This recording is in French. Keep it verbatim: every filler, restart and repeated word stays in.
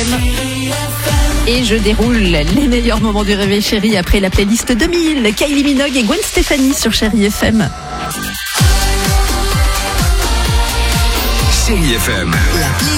Et je déroule les meilleurs moments du Réveil Chéri après la playlist deux mille. Kylie Minogue et Gwen Stefani sur Chéri F M. Chéri F M. La playlist.